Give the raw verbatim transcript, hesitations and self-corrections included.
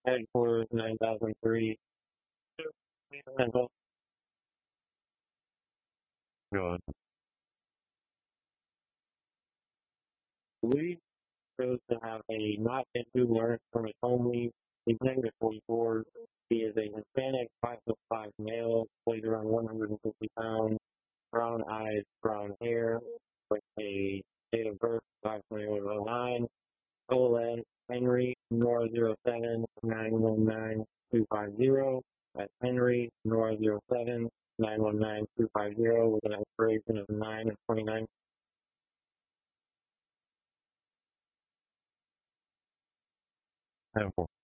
Headquarters nine thousand three. Central. Good. We chose to have a not yet due warrant from his home leave. He's negative forty-four. He is a Hispanic, five foot five male, weighs around one hundred fifty pounds, brown eyes, brown hair, with a date of birth five twenty-one oh nine. Colon Henry Nora zero seven nine one nine two five zero. That's Henry Nora zero seven nine one nine two five zero with an expiration of nine and twenty nine. Ten four.